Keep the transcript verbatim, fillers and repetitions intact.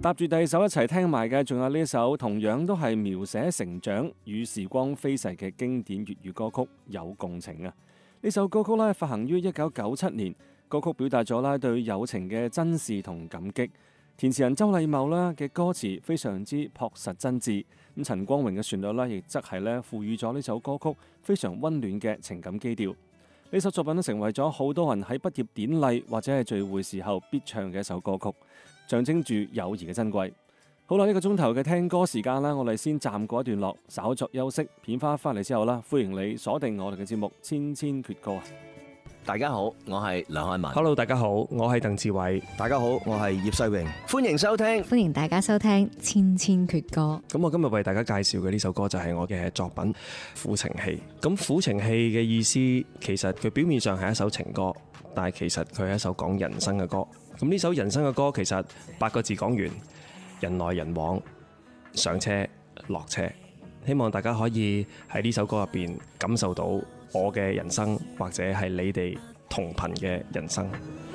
搭住第二首一齊聽埋嘅，仲有呢首同樣都係描寫成長與時光飛逝嘅經典粵語歌曲《有共情》啊！呢首歌曲咧發行於一九九七年，歌曲表達咗咧對友情嘅珍視同感激。填詞人周禮茂咧嘅歌詞非常之樸實真摯，咁陳光榮嘅旋律咧亦則係咧賦予咗呢首歌曲非常溫暖嘅情感基調。呢首作品都成為咗好多人喺畢業典禮或者係聚會時候必唱嘅一首歌曲，象徵住友誼嘅珍貴。好啦，呢個鐘頭嘅聽歌時間啦，我哋先暫過一段落，稍作休息。片花翻嚟之後啦，歡迎你鎖定我哋嘅節目《千千闕歌》啊！ 大家好，我係梁漢文。 Hello， 大家好，我係鄧志偉。 大家好，我係葉世榮。 歡迎收聽， 歡迎大家收聽《千千闕歌》。 咁我今日為大家介紹嘅呢首歌就係我嘅作品《苦情戲》。咁苦情戲嘅意思，其實佢表面上係一首情歌，但係其實佢係一首講人生嘅歌。咁呢首人生嘅歌，其實八個字講完：人來人往，上車落車。希望大家可以喺呢首歌入邊感受到我嘅人生，或者係你哋同頻嘅人生。